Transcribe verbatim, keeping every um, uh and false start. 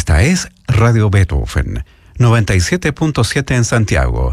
Esta es Radio Beethoven, noventa y siete punto siete en Santiago,